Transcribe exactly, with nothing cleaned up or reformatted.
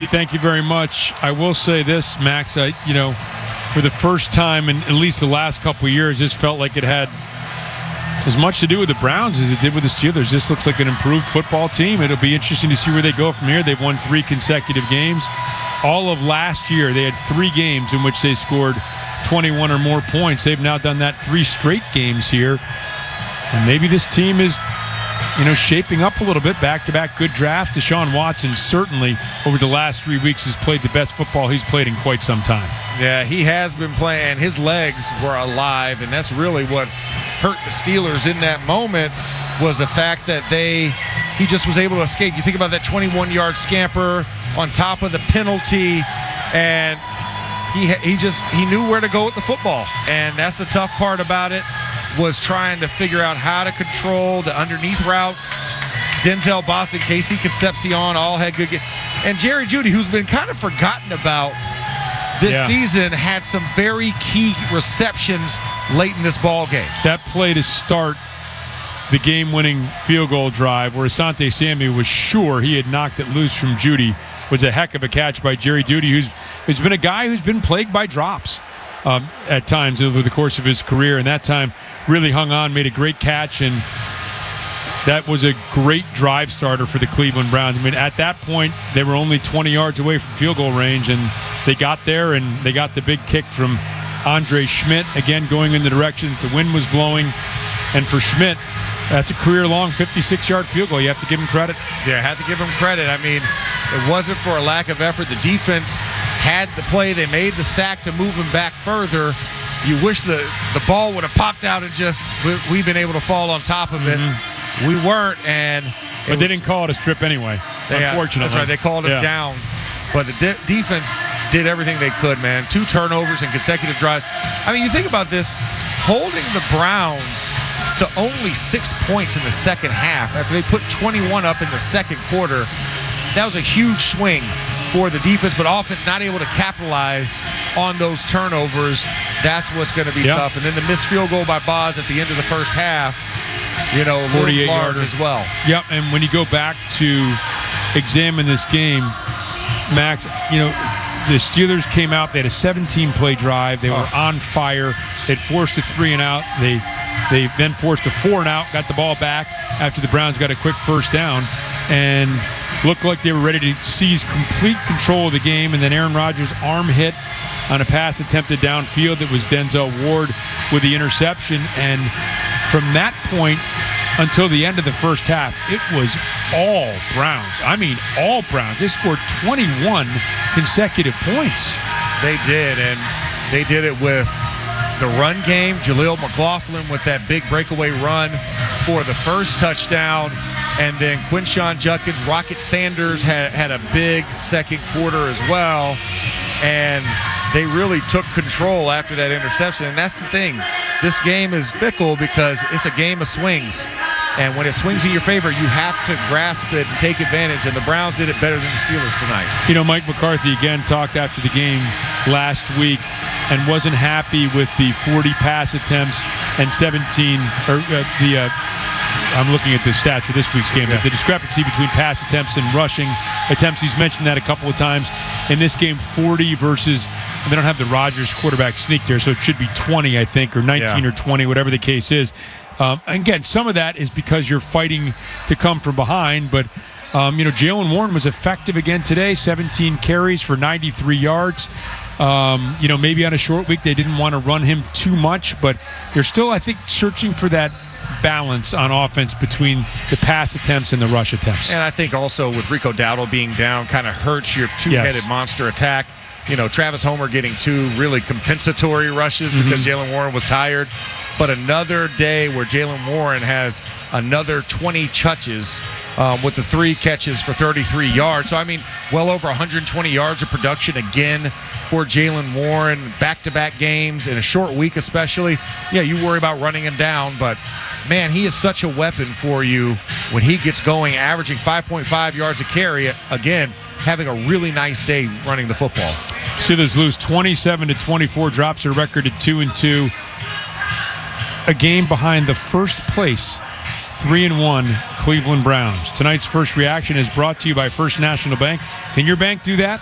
Thank you very much. I will say this, Max. I, you know, for the first time in at least the last couple of years, this felt like it had as much to do with the Browns as it did with the Steelers. This looks like an improved football team. It'll be interesting to see where they go from here. They've won three consecutive games. All of last year, they had three games in which they scored twenty-one or more points. They've now done that three straight games here. And maybe this team is, you know, shaping up a little bit. Back-to-back good drafts. Deshaun Watson certainly over the last three weeks has played the best football he's played in quite some time. Yeah, he has been playing. His legs were alive, and that's really what hurt the Steelers in that moment was the fact that they he just was able to escape. You think about that twenty-one-yard scamper on top of the penalty, and he he just he knew where to go with the football, and that's the tough part about it. Was trying to figure out how to control the underneath routes. Denzel Boston, Casey Concepcion all had good games. And Jerry Jeudy, who's been kind of forgotten about this yeah. season, had some very key receptions late in this ball game. That play to start the game-winning field goal drive where Asante Samuel was sure he had knocked it loose from Jeudy was a heck of a catch by Jerry Jeudy, who's, who's been a guy who's been plagued by drops. Um, at times over the course of his career, and that time really hung on, made a great catch, and that was a great drive starter for the Cleveland Browns. I mean, at that point, they were only twenty yards away from field goal range, and they got there, and they got the big kick from Andre Schmidt, again going in the direction that the wind was blowing. And for Schmidt, that's a career-long fifty-six-yard field goal. You have to give him credit. Yeah, I have to give him credit. I mean, it wasn't for a lack of effort. The defense had the play. They made the sack to move him back further. You wish the, the ball would have popped out and just we, we've been able to fall on top of it. Mm-hmm. We weren't, and but they was, didn't call it a strip anyway. They, unfortunately, that's right. They called it yeah. down. But the de- defense did everything they could, man. Two turnovers and consecutive drives. I mean, you think about this, holding the Browns to only six points in the second half after they put twenty-one up in the second quarter. That was a huge swing for the defense, but offense not able to capitalize on those turnovers. That's what's going to be yep. tough. And then the missed field goal by Boz at the end of the first half, you know, forty-eight large yarder as well. Yep, and when you go back to examine this game, Max, you know, the Steelers came out. They had a seventeen-play drive. They were oh. on fire. They'd forced a three and out. They they then forced a four and out. Got the ball back after the Browns got a quick first down, and looked like they were ready to seize complete control of the game. And then Aaron Rodgers' arm hit on a pass attempted downfield. That was Denzel Ward with the interception. And from that point until the end of the first half, it was all Browns. I mean, all Browns. They scored twenty-one consecutive points. They did, and they did it with the run game. Jaleel McLaughlin with that big breakaway run for the first touchdown, and then Quinshon Judkins, Rocket Sanders had, had a big second quarter as well, and they really took control after that interception. And that's the thing. This game is fickle because it's a game of swings. And when it swings in your favor, you have to grasp it and take advantage. And the Browns did it better than the Steelers tonight. You know, Mike McCarthy, again, talked after the game last week and wasn't happy with the forty pass attempts and seventeen, or uh, the, uh, I'm looking at the stats for this week's game, yeah. but the discrepancy between pass attempts and rushing attempts. He's mentioned that a couple of times. In this game, forty versus, they don't have the Rodgers quarterback sneak there, so it should be twenty, I think, or nineteen yeah. or twenty, whatever the case is. Um, again, some of that is because you're fighting to come from behind, but um, you know, Jaylen Warren was effective again today, seventeen carries for ninety-three yards. Um, you know, maybe on a short week they didn't want to run him too much, but they're still, I think, searching for that balance on offense between the pass attempts and the rush attempts. And I think also with Rico Dowdle being down kind of hurts your two-headed yes. monster attack. You know, Travis Homer getting two really compensatory rushes mm-hmm. because Jaylen Warren was tired. But another day where Jaylen Warren has another twenty touches um, with the three catches for thirty-three yards. So, I mean, well over one hundred twenty yards of production again for Jaylen Warren, back-to-back games in a short week especially. Yeah, you worry about running him down, but, man, he is such a weapon for you when he gets going, averaging five point five yards a carry. Again, having a really nice day running the football. Steelers lose twenty-seven to twenty-four, drops their record to two and two. A game behind the first place three and one Cleveland Browns. Tonight's First Reaction is brought to you by First National Bank. Can your bank do that?